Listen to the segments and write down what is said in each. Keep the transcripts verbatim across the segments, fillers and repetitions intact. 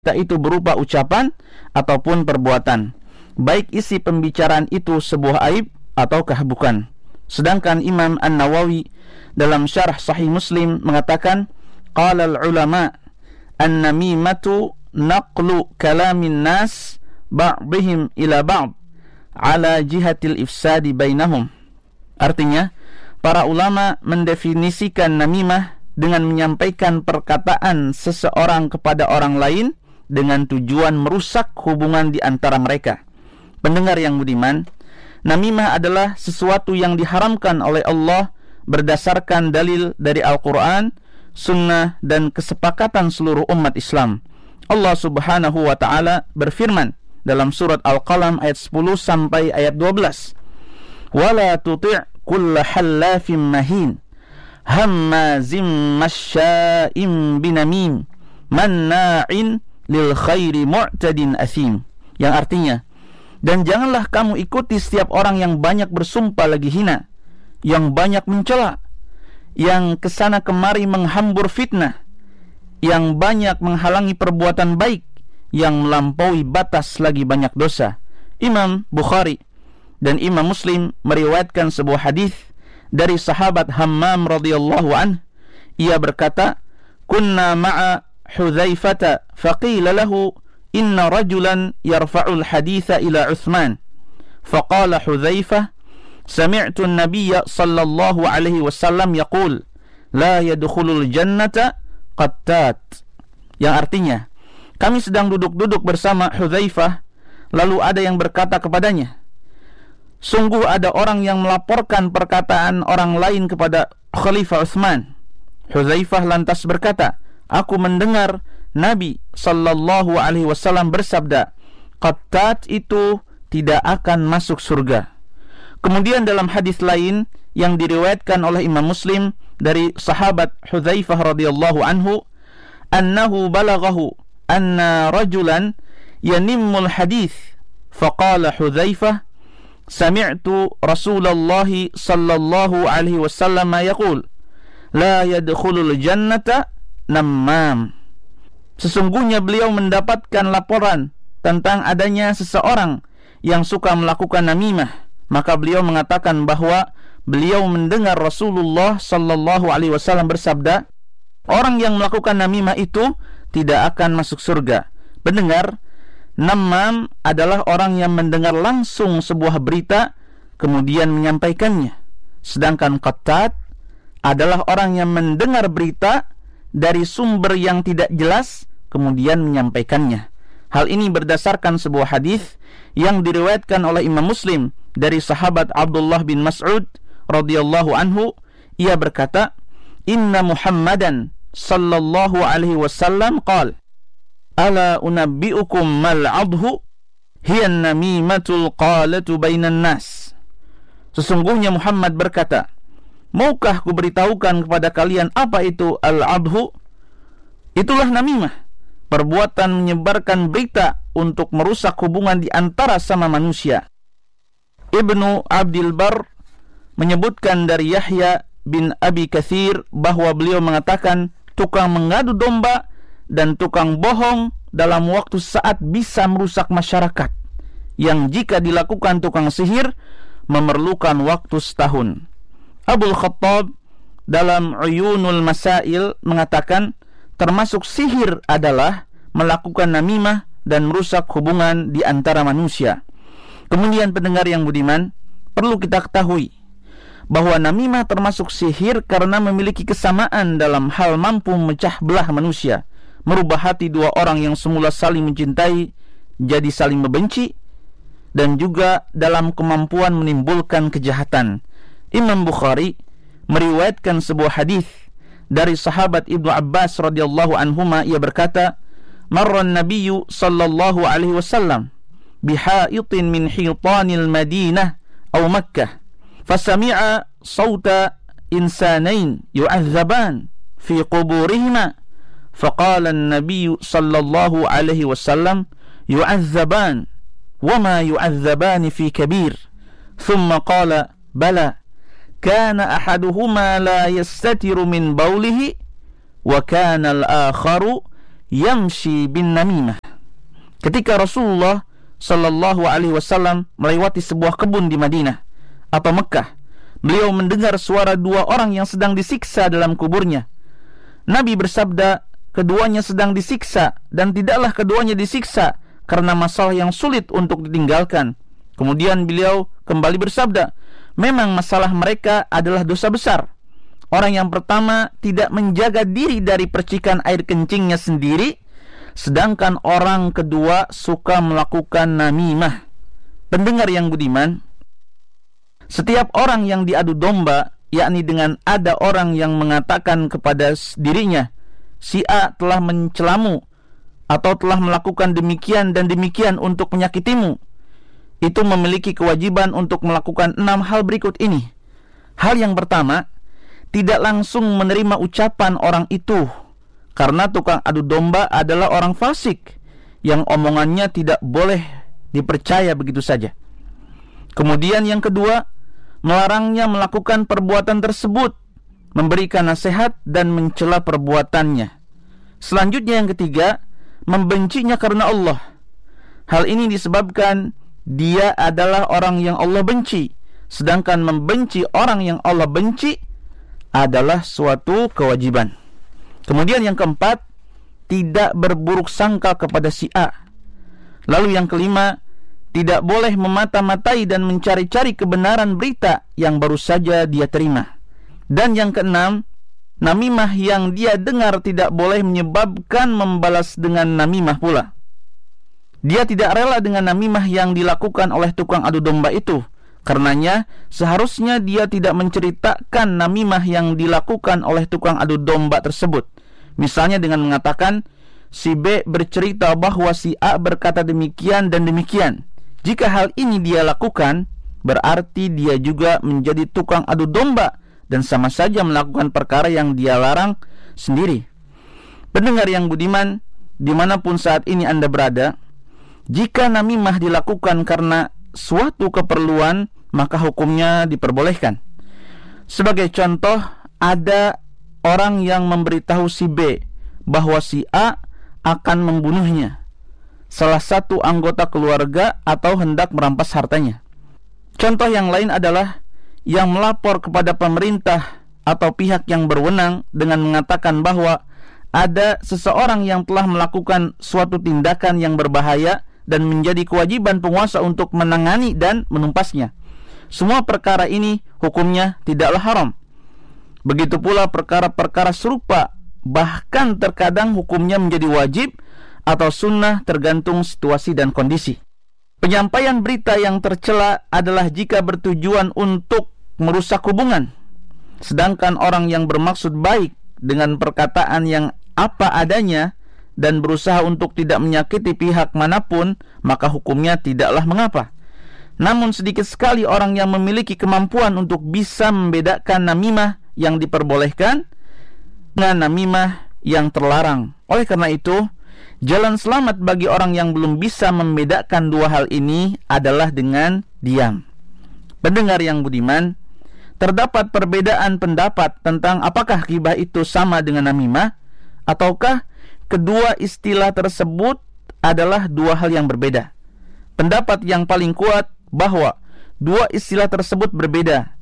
itu berupa ucapan ataupun perbuatan, baik isi pembicaraan itu sebuah aib ataukah bukan. Sedangkan Imam An-Nawawi dalam syarah Sahih Muslim mengatakan, qala al-ulama an-namimatu naqlu kalamin nas ba'dihim ila ba'd ala jihatil ifsadi bainahum. Artinya, para ulama mendefinisikan namimah dengan menyampaikan perkataan seseorang kepada orang lain dengan tujuan merusak hubungan di antara mereka. Pendengar yang budiman, namimah adalah sesuatu yang diharamkan oleh Allah berdasarkan dalil dari Al-Quran, Sunnah, dan kesepakatan seluruh umat Islam. Allah Subhanahu wa Ta'ala berfirman dalam surat Al-Qalam ayat sepuluh sampai ayat dua belas, "Wala tuti' kulla hallafin mahin, hammazim masya'im binamim, manna'in lil khairi mu'tadin athim." Yang artinya, dan janganlah kamu ikuti setiap orang yang banyak bersumpah lagi hina, yang banyak mencela, yang kesana kemari menghambur fitnah, yang banyak menghalangi perbuatan baik, yang melampaui batas lagi banyak dosa. Imam Bukhari dan Imam Muslim meriwayatkan sebuah hadis dari sahabat Hammam radhiyallahu anhu. Ia berkata, "Kunna ma'a Hudzaifah faqila lahu inna rajulan yarfa'ul haditha ila Utsman." Faqala Hudzaifah, "Sami'tu an-nabiyya sallallahu alaihi wasallam yaqul, la yadkhulul jannata qattat." Yang artinya, kami sedang duduk-duduk bersama Hudzaifah, lalu ada yang berkata kepadanya, "Sungguh ada orang yang melaporkan perkataan orang lain kepada Khalifah Utsman." Hudzaifah lantas berkata, "Aku mendengar Nabi sallallahu alaihi wasallam bersabda, qattat itu tidak akan masuk surga." Kemudian dalam hadis lain yang diriwayatkan oleh Imam Muslim dari sahabat Hudzaifah radhiyallahu anhu, annahu balaghahu anna rajulan yanimmul hadis, faqala Hudzaifah, "Sami'tu Rasulullah sallallahu alaihi wasallam yaqul, la yadkhulul jannata nammam." Sesungguhnya beliau mendapatkan laporan tentang adanya seseorang yang suka melakukan namimah, maka beliau mengatakan bahwa beliau mendengar Rasulullah sallallahu alaihi wasallam bersabda, orang yang melakukan namimah itu tidak akan masuk surga. Pendengar, namam adalah orang yang mendengar langsung sebuah berita kemudian menyampaikannya. Sedangkan qattat adalah orang yang mendengar berita dari sumber yang tidak jelas kemudian menyampaikannya. Hal ini berdasarkan sebuah hadis yang diriwayatkan oleh Imam Muslim dari sahabat Abdullah bin Mas'ud radhiyallahu anhu. Ia berkata, "Inna Muhammadan sallallahu alaihi wasallam qala, ala unabbi'ukum mal 'adhu hiya an-namimatul qalatu bainan nas." Sesungguhnya Muhammad berkata, "Maukah kuberitahukan kepada kalian apa itu al-'adhu?" Itulah namimah, perbuatan menyebarkan berita untuk merusak hubungan di antara sama manusia. Ibnu Abdil Bar menyebutkan dari Yahya bin Abi Katsir bahwa beliau mengatakan, tukang mengadu domba dan tukang bohong dalam waktu saat bisa merusak masyarakat, yang jika dilakukan tukang sihir memerlukan waktu setahun. Abul Khattab dalam Uyunul Masail mengatakan, termasuk sihir adalah melakukan namimah dan merusak hubungan di antara manusia. Kemudian pendengar yang budiman, perlu kita ketahui bahwa namimah termasuk sihir karena memiliki kesamaan dalam hal mampu memecah belah manusia, merubah hati dua orang yang semula saling mencintai jadi saling membenci, dan juga dalam kemampuan menimbulkan kejahatan. Imam Bukhari meriwayatkan sebuah hadis dari sahabat Ibnu Abbas radhiyallahu anhuma. Ia berkata, "Marra an-nabiyyu sallallahu alaihi wasallam bihaitin min hitanil Madinah aw Makkah, fasami'a sawta insanain yu'adzaban fi quburihima, faqala an-nabiyyu sallallahu alaihi wasallam, yu'adzaban wama yu'adzaban fi kabir, thumma qala bala kana ahaduhuma la yastatiru min bawlihi wa kana al-akharu yamshi bin namimah. Ketika Rasulullah sallallahu alaihi wasallam melewati sebuah kebun di Madinah atau Mekah, beliau mendengar suara dua orang yang sedang disiksa dalam kuburnya. Nabi bersabda, keduanya sedang disiksa, dan tidaklah keduanya disiksa karena masalah yang sulit untuk ditinggalkan. Kemudian beliau kembali bersabda, memang masalah mereka adalah dosa besar. Orang yang pertama tidak menjaga diri dari percikan air kencingnya sendiri, sedangkan orang kedua suka melakukan namimah. Pendengar yang budiman, setiap orang yang diadu domba, yakni dengan ada orang yang mengatakan kepada dirinya, si A telah mencelamu atau telah melakukan demikian dan demikian untuk menyakitimu, itu memiliki kewajiban untuk melakukan enam hal berikut ini. Hal yang pertama, tidak langsung menerima ucapan orang itu, karena tukang adu domba adalah orang fasik yang omongannya tidak boleh dipercaya begitu saja. Kemudian yang kedua, melarangnya melakukan perbuatan tersebut, memberikan nasihat dan mencela perbuatannya. Selanjutnya yang ketiga, membencinya karena Allah. Hal ini disebabkan dia adalah orang yang Allah benci, sedangkan membenci orang yang Allah benci adalah suatu kewajiban. Kemudian yang keempat, tidak berburuk sangka kepada si A. Lalu yang kelima, tidak boleh memata-matai dan mencari-cari kebenaran berita yang baru saja dia terima. Dan yang keenam, namimah yang dia dengar tidak boleh menyebabkan membalas dengan namimah pula. Dia tidak rela dengan namimah yang dilakukan oleh tukang adu domba itu. Karenanya seharusnya dia tidak menceritakan namimah yang dilakukan oleh tukang adu domba tersebut. Misalnya dengan mengatakan, si B bercerita bahwa si A berkata demikian dan demikian. Jika hal ini dia lakukan, berarti dia juga menjadi tukang adu domba dan sama saja melakukan perkara yang dia larang sendiri. Pendengar yang budiman, dimanapun saat ini Anda berada, jika namimah dilakukan karena suatu keperluan, maka hukumnya diperbolehkan. Sebagai contoh, ada orang yang memberitahu si B bahwa si A akan membunuhnya, salah satu anggota keluarga, atau hendak merampas hartanya. Contoh yang lain adalah yang melapor kepada pemerintah atau pihak yang berwenang dengan mengatakan bahwa ada seseorang yang telah melakukan suatu tindakan yang berbahaya dan menjadi kewajiban penguasa untuk menangani dan menumpasnya. Semua perkara ini hukumnya tidaklah haram. Begitu pula perkara-perkara serupa, bahkan terkadang hukumnya menjadi wajib atau sunnah tergantung situasi dan kondisi. Penyampaian berita yang tercela adalah jika bertujuan untuk merusak hubungan, sedangkan orang yang bermaksud baik dengan perkataan yang apa adanya dan berusaha untuk tidak menyakiti pihak manapun, maka hukumnya tidaklah mengapa. Namun sedikit sekali orang yang memiliki kemampuan untuk bisa membedakan namimah yang diperbolehkan dengan namimah yang terlarang. Oleh karena itu, jalan selamat bagi orang yang belum bisa membedakan dua hal ini adalah dengan diam. Pendengar yang budiman, terdapat perbedaan pendapat tentang apakah ghibah itu sama dengan namimah, ataukah kedua istilah tersebut adalah dua hal yang berbeda. Pendapat yang paling kuat bahwa dua istilah tersebut berbeda.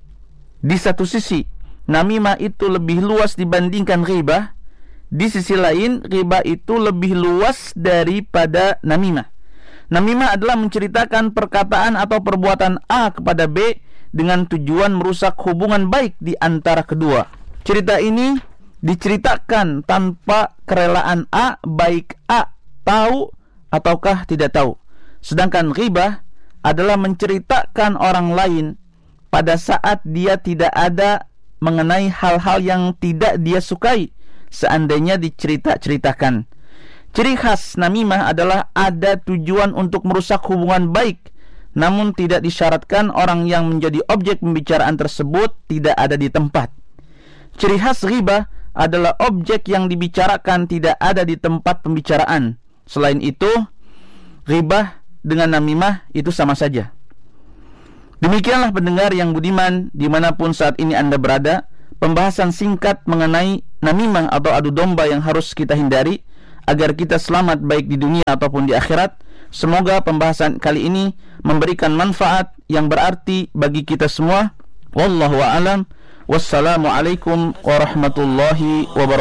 Di satu sisi, namimah itu lebih luas dibandingkan ghibah. Di sisi lain, ghibah itu lebih luas daripada namimah. Namimah adalah menceritakan perkataan atau perbuatan A kepada B dengan tujuan merusak hubungan baik di antara kedua. Cerita ini diceritakan tanpa kerelaan A, baik A tahu ataukah tidak tahu. Sedangkan ghibah adalah menceritakan orang lain pada saat dia tidak ada mengenai hal-hal yang tidak dia sukai, seandainya dicerita-ceritakan. Ciri khas namimah adalah ada tujuan untuk merusak hubungan baik, namun tidak disyaratkan orang yang menjadi objek pembicaraan tersebut tidak ada di tempat. Ciri khas ghibah adalah objek yang dibicarakan tidak ada di tempat pembicaraan. Selain itu, ghibah dengan namimah itu sama saja. Demikianlah pendengar yang budiman, dimanapun saat ini Anda berada, pembahasan singkat mengenai namimah atau adu domba yang harus kita hindari agar kita selamat baik di dunia ataupun di akhirat. Semoga pembahasan kali ini memberikan manfaat yang berarti bagi kita semua. Wallahu a'lam. Wassalamualaikum warahmatullahi wabarakatuh.